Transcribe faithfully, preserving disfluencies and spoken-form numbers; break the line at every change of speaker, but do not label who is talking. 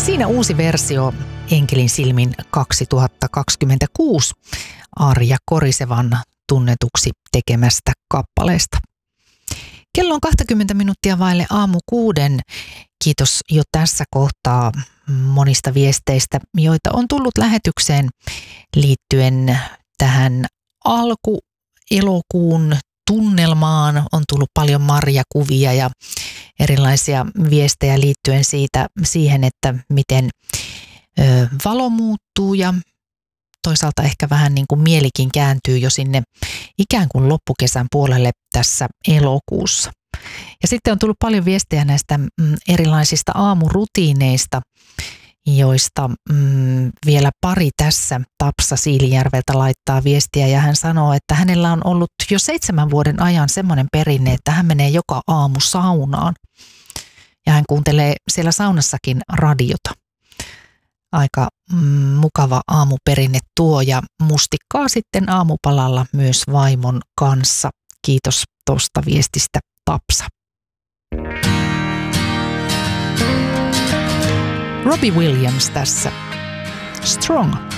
Siinä uusi versio Enkelin silmin kaksituhattakaksikymmentäkuusi Arja Korisevan tunnetuksi tekemästä kappaleesta. Kello on kaksikymmentä minuuttia vaille aamu kuuden. Kiitos jo tässä kohtaa monista viesteistä, joita on tullut lähetykseen liittyen tähän alkuelokuun tunnelmaan. On tullut paljon marjakuvia ja erilaisia viestejä liittyen siitä, siihen, että miten ö, valo muuttuu ja toisaalta ehkä vähän niin kuin mielikin kääntyy jo sinne ikään kuin loppukesän puolelle tässä elokuussa. Ja sitten on tullut paljon viestejä näistä mm, erilaisista aamurutiineista, joista mm, vielä pari tässä. Tapsa Siilijärveltä laittaa viestiä ja hän sanoo, että hänellä on ollut jo seitsemän vuoden ajan semmoinen perinne, että hän menee joka aamu saunaan. Ja hän kuuntelee siellä saunassakin radiota. Aika mm, mukava aamuperinne tuo ja mustikkaa sitten aamupalalla myös vaimon kanssa. Kiitos tuosta viestistä, Tapsa. Robbie Williams tässä. Strong.